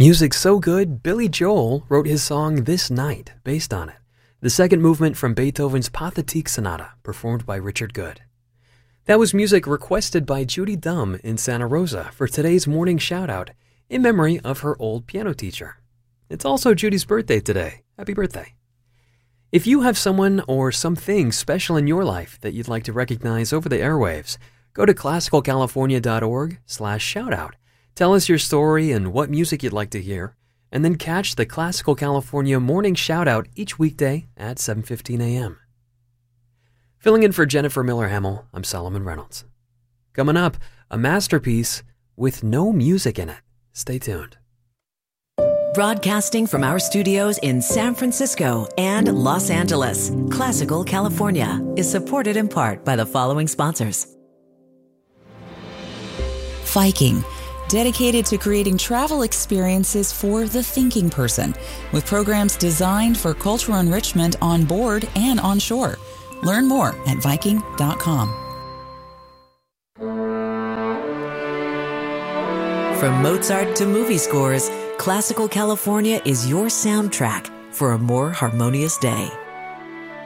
Music so good, Billy Joel wrote his song This Night based on it, the second movement from Beethoven's Pathetique Sonata, performed by Richard Good. That was music requested by Judy Dumm in Santa Rosa for today's morning shout-out in memory of her old piano teacher. It's also Judy's birthday today. Happy birthday. If you have someone or something special in your life that you'd like to recognize over the airwaves, go to classicalcalifornia.org/shoutout. Tell us your story and what music you'd like to hear, and then catch the Classical California Morning Shoutout each weekday at 7:15 a.m. Filling in for Jennifer Miller-Hamill, I'm Solomon Reynolds. Coming up, a masterpiece with no music in it. Stay tuned. Broadcasting from our studios in San Francisco and Los Angeles, Classical California is supported in part by the following sponsors. Viking, dedicated to creating travel experiences for the thinking person, with programs designed for cultural enrichment on board and on shore. Learn more at Viking.com. From Mozart to movie scores, Classical California is your soundtrack for a more harmonious day.